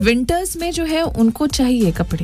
Winters में जो है उनको चाहिए कपड़े,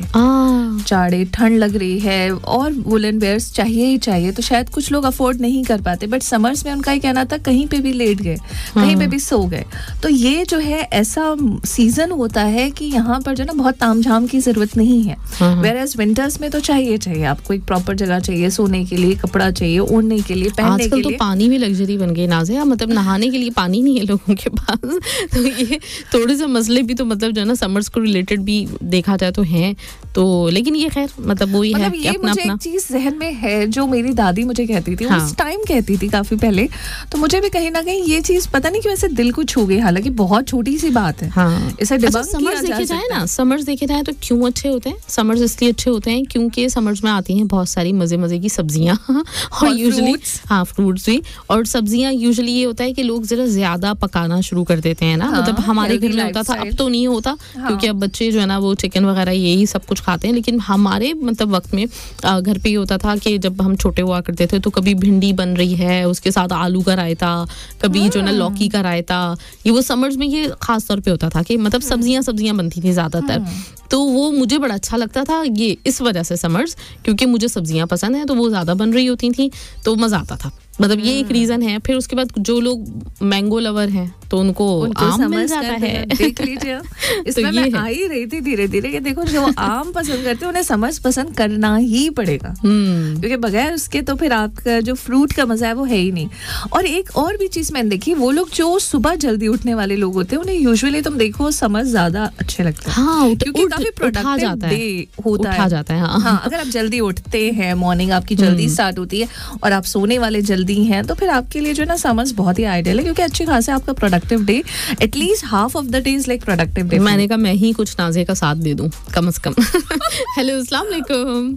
जाड़े ठंड लग रही है और वुलन वेयर्स चाहिए ही चाहिए, तो शायद कुछ लोग अफोर्ड नहीं कर पाते, बट समर्स में उनका ही कहना था कहीं पे भी लेट गए, कहीं पे भी सो गए। तो ये जो है ऐसा सीजन होता है कि यहाँ पर जो ना बहुत तामझाम की जरूरत नहीं है, वेयरएज विंटर्स में तो चाहिए आपको एक प्रॉपर जगह चाहिए, सोने के लिए कपड़ा चाहिए, ओढ़ने के लिए, पहनने के लिए। आजकल तो पानी भी लग्जरी बन गई नाज़िया, मतलब नहाने के लिए पानी नहीं है लोगों के पास, तो ये थोड़े से मसले भी तो मतलब जो है ना समर्स को रिलेटेड भी देखा जाए तो हैं, तो लेकिन ये खैर मतलब वही है कि अपना मुझे एक चीज जहन में है जो मेरी दादी मुझे कहती थी, उस टाइम कहती थी काफी पहले, तो मुझे भी कहीं ना कहीं ये चीज पता नहीं क्यों ऐसे दिल को छू गई, हालांकि बहुत छोटी सी बात है। इसे समर्स देखे जाए ना, समर्स देखे जाए तो क्यों अच्छे होते हैं समर्स? इसलिए अच्छे होते हैं क्योंकि समर्स में आती हैं बहुत सारी मजे की सब्जियां और यूजुअली फ्रूट्स भी, और सब्जियां यूजुअली ये होता है कि लोग जरा ज्यादा पकाना शुरू कर देते हैं ना, मतलब हमारे घर में होता था, अब तो नहीं होता क्योंकि अब बच्चे जो है ना वो चिकन वगैरह यही सब कुछ खाते हैं, लेकिन हमारे मतलब वक्त में घर पे ही होता था कि जब हम छोटे हुआ करते थे तो कभी भिंडी बन रही है, उसके साथ आलू का रायता, कभी जो ना लौकी का रायता, ये वो समर्स में ये खास तौर पे होता था कि मतलब सब्जियां बनती थी ज्यादातर, तो वो मुझे बड़ा अच्छा लगता था ये इस वजह से समर्स, क्योंकि मुझे सब्जियां पसंद है तो वो ज्यादा बन रही होती थी तो मजा आता था, मतलब ये एक रीजन है। फिर उसके बाद जो लोग मैंगो लवर हैं तो उनको आम मिल जाता है, देख लीजिए इसमें मैं आ ही रही थी धीरे धीरे कि देखो जो आम पसंद करते हैं उन्हें समर्स पसंद करना ही पड़ेगा, क्योंकि बगैर उसके तो फिर आपका जो फ्रूट का मजा है वो है ही नहीं। और एक और भी चीज मैंने देखी, वो लोग जो सुबह जल्दी उठने वाले लोग होते हैं उन्हें यूजुअली तुम देखो समर्स ज्यादा अच्छे लगते हैं, क्योंकि काफी प्रोडक्टिव डे होता है। हाँ, अगर आप जल्दी उठते हैं, मॉर्निंग आपकी जल्दी स्टार्ट होती है और आप सोने वाले जल्दी हैं, तो फिर आपके लिए जो है ना समर्स बहुत ही आइडियल है, क्योंकि अच्छी खासी आपका productive day, at least half of the day is like productive day. मैंने कहा मैं ही कुछ नाज़िया का साथ दे दूं कम से कम। हेलो, अस्सलाम वालेकुम।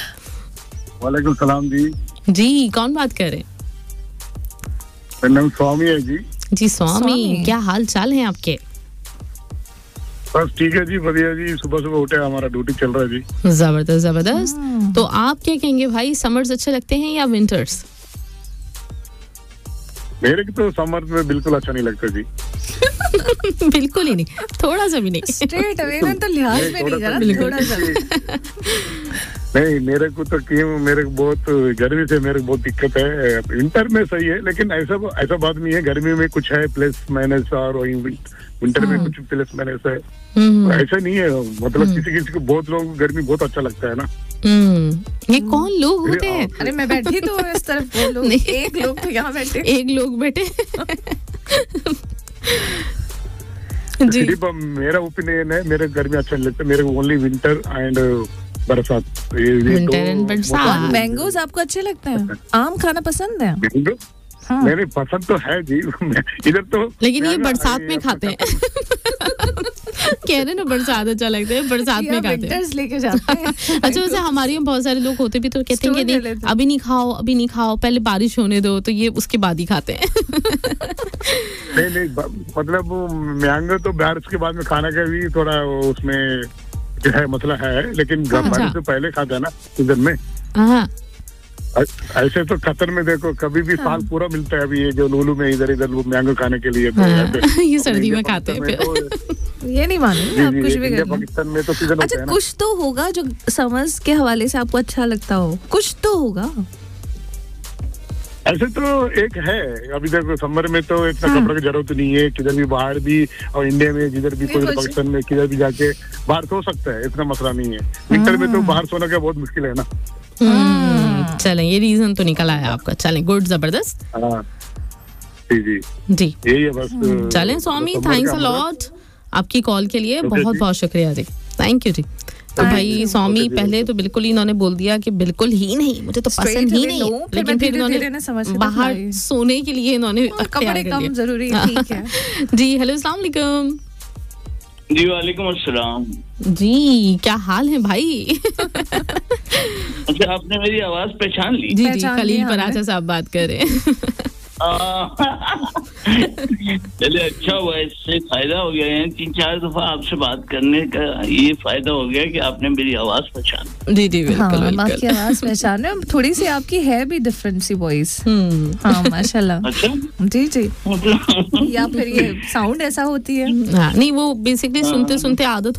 वालेकुम सलाम जी। जी, कौन बात कर रहे हैं? मेरा नाम स्वामी है जी। जी स्वामी, क्या हाल चाल है आपके? बस ठीक है जी, बढ़िया जी, सुबह उठे, हमारा ड्यूटी चल रहा है जी। जबरदस्त। तो आप क्या कहेंगे भाई, समर्स अच्छे लगते हैं या विंटर्स? मेरे को तो समर में बिल्कुल अच्छा नहीं लगता जी। बिल्कुल ही नहीं, थोड़ा सा भी नहीं, स्ट्रेट अवे ना, तो लिहाज में नहीं करा, थोड़ा सा नहीं। मेरे को तो क्यों, मेरे को बहुत गर्मी से मेरे को बहुत दिक्कत है। विंटर में सही है, लेकिन ऐसा बात नहीं है, गर्मी में कुछ है प्लस माइनस और विंटर में कुछ प्लस माइनस है, ऐसा नहीं है, मतलब किसी को बहुत लोग गर्मी बहुत अच्छा लगता है ना। ये कौन लोग होते हैं? अरे मैं बैठी तो इस तरफ, वो लोग एक लोग तो यहाँ बैठे, एक लोग बैठे। जी, मेरा ओपिनियन है, मेरे गर्मी अच्छा नहीं लगता, मेरे को ओनली विंटर एंड बरसात। विंटर एंड बरसात। मैंगोज आपको अच्छे लगते हैं? आम खाना पसंद है? मेरे पसंद तो है जी, इधर तो, लेकिन ये बरसात में खाते हैं। कह रहे ना बरसात अच्छा लगता है, बरसात में खाते हैं, लेके जाते हैं। अच्छा, वैसे हमारे यहाँ बहुत सारे लोग होते भी तो कहते हैं कि नहीं अभी नहीं खाओ, पहले बारिश होने दो, तो ये उसके बाद ही खाते हैं। नहीं, मतलब मैंगो तो बारिश के बाद में खाने का भी थोड़ा उसमें जो है मसला है, लेकिन बारिश से पहले खाता है ना सीजन में। ऐसे तो कतर में देखो कभी भी साल पूरा मिलता है, अभी ये जो लुलु में इधर मैंगो खाने के लिए, ये सर्दी में खाते हैं। ये नहीं मालूम आप कुछ भी पाकिस्तान में तो सीजन अच्छा, कुछ तो होगा जो समर्स के हवाले से आपको अच्छा लगता हो, कुछ तो होगा। ऐसे तो एक है, अभी देखो समर में तो इतना कपड़े की जरूरत नहीं है, किधर भी बाहर भी और इंडिया में जिधर भी कोई पाकिस्तान में किधर भी जाके बाहर सो सकता है, इतना मसला नहीं है। विंटर में तो बाहर सोना का बहुत मुश्किल है ना। चलें, ये रीजन तो निकल आया आपका, चलें, गुड, जबरदस्त। जी यही है बस। चलें स्वामी, थैंक्स अ लॉट आपकी कॉल के लिए, बहुत बहुत शुक्रिया जी, थैंक यू जी। तो भाई स्वामी पहले तो बिल्कुल ही इन्होंने बोल दिया कि बिल्कुल ही नहीं, मुझे तो पसंद ही नहीं, लेकिन फिर इन्होंने बाहर सोने के लिए इन्होंने कपड़े कम जरूरी है, ठीक है जी। हेलो, अस्सलाम वालेकुम। जी वालेकुम अस्सलाम जी, क्या हाल है भाई? अच्छा, आपने मेरी आवाज पहचान ली? जी, खलील पराचा साहब बात कर रहे हैं। चलिए अच्छा हुआ, इससे फायदा हो गया है। 3-4 दफा आपसे बात करने का ये फायदा हो गया कि आपने मेरी आवाज पहचान। जी जी बिल्कुल, हाँ, बिल्कुल। आपकी आवाज पहचान रहे, थोड़ी सी आपकी है भी डिफरेंट सी वॉइस। हाँ माशाल्लाह। अच्छा जी जी, या फिर ये साउंड ऐसा होती है। हाँ नहीं, वो बेसिकली सुनते सुनते आदत